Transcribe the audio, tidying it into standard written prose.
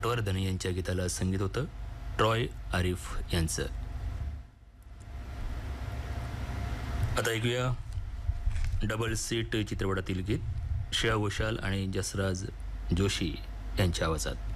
वर्धन यांच्या गीताला संगीत होतं ट्रॉय आरिफ यांचं. आता ऐकूया डबल सीट चित्रपटातील गीत श्रेया घोषाल आणि जसराज जोशी यांच्या आवाजात.